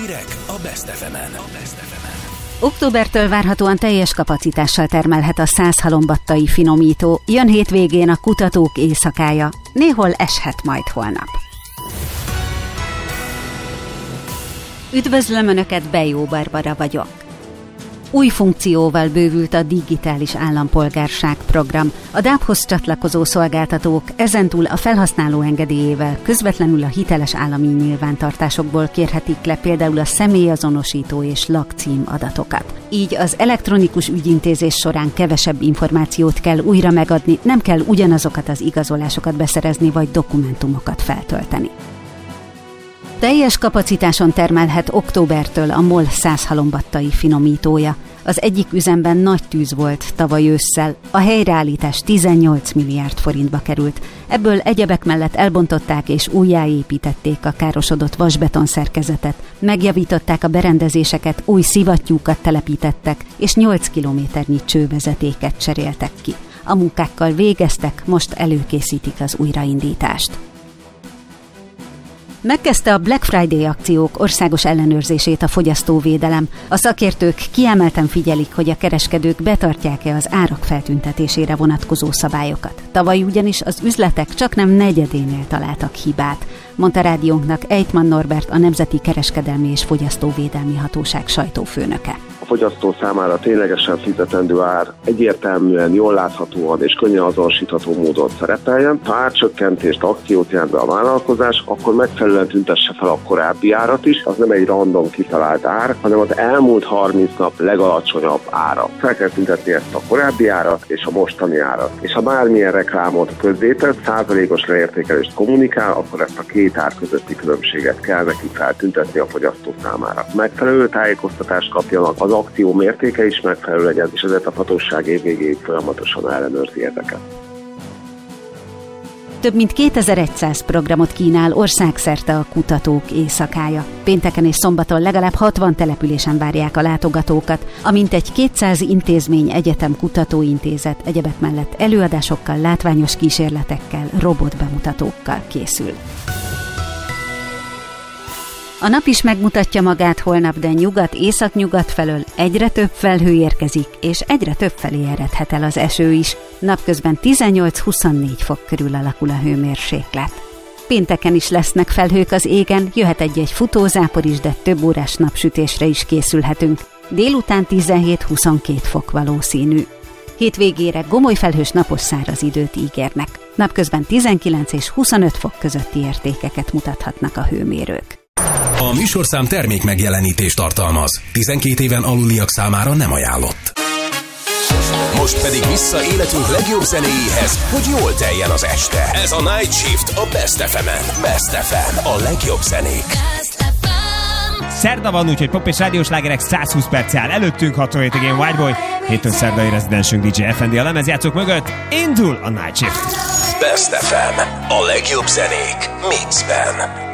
Hírek a Best FM-en. Októbertől várhatóan teljes kapacitással termelhet a 100 halombattai finomító. Jön hétvégén a kutatók éjszakája. Néhol eshet majd holnap. Üdvözlöm Önöket, Bejó Barbara vagyok. Új funkcióval bővült a digitális állampolgárság program. A DAB-hoz csatlakozó szolgáltatók ezentúl a felhasználó engedélyével közvetlenül a hiteles állami nyilvántartásokból kérhetik le például a személyazonosító és lakcím adatokat. Így az elektronikus ügyintézés során kevesebb információt kell újra megadni, nem kell ugyanazokat az igazolásokat beszerezni vagy dokumentumokat feltölteni. Teljes kapacitáson termelhet októbertől a MOL 100 halombattai finomítója. Az egyik üzemben nagy tűz volt tavaly ősszel, a helyreállítás 18 milliárd forintba került. Ebből egyebek mellett elbontották és újjáépítették a károsodott vasbeton szerkezetet, megjavították a berendezéseket, új szivattyúkat telepítettek, és 8 kilométernyi csővezetéket cseréltek ki. A munkákkal végeztek, most előkészítik az újraindítást. Megkezdte a Black Friday akciók országos ellenőrzését a fogyasztóvédelem. A szakértők kiemelten figyelik, hogy a kereskedők betartják-e az árak feltüntetésére vonatkozó szabályokat. Tavaly ugyanis az üzletek csaknem negyedénél találtak hibát, mondta rádiónknak Ejtman Norbert, a Nemzeti Kereskedelmi és Fogyasztóvédelmi Hatóság sajtófőnöke. A fogyasztó számára ténylegesen fizetendő ár egyértelműen, jól láthatóan és könnyen azonosítható módon szerepeljen. Ha árcsökkentést, akciót jelent be a vállalkozás, akkor megfelelően tüntesse fel a korábbi árat is. Az nem egy random kitalált ár, hanem az elmúlt 30 nap legalacsonyabb ára. Fel kell tüntetni ezt a korábbi árat és a mostani árat. És ha bármilyen reklámot közzétett, százalékos leértékelést kommunikál, akkor ezt a két ár közötti különbséget kell neki feltüntetni a fogyasztó számára. Megfelelő tájékoztatást kapjanak, az akció mértéke is megfelelő legyen, és ezért a hatóság év végéig folyamatosan ellenőrzi ezeket. Több mint 2100 programot kínál országszerte a kutatók éjszakája. Pénteken és szombaton legalább 60 településen várják a látogatókat, a mintegy 200 intézmény, egyetem, kutatóintézet egyebek mellett előadásokkal, látványos kísérletekkel, robotbemutatókkal készül. A nap is megmutatja magát holnap, de nyugat-északnyugat felől egyre több felhő érkezik, és egyre több felé eredhet el az eső is. Napközben 18-24 fok körül alakul a hőmérséklet. Pénteken is lesznek felhők az égen, jöhet egy-egy futózápor is, de több órás napsütésre is készülhetünk. Délután 17-22 fok valószínű. Hétvégére gomoly felhős napos száraz időt ígérnek. Napközben 19 és 25 fok közötti értékeket mutathatnak a hőmérők. A műsorszám termék megjelenítést tartalmaz. 12 éven aluliak számára nem ajánlott. Most pedig vissza életünk legjobb zenéjéhez, hogy jól teljen az este. Ez a Night Shift a Best FM-en. Best FM, a legjobb zenék. Szerda van, úgyhogy pop és rádiós slágerek 120 perc áll előttünk, 67 igen Whiteboy, hétfőn szerdai rezidensünk DJ FND a lemezjátszók mögött. Indul a Night Shift. Best FM, a legjobb zenék mixben.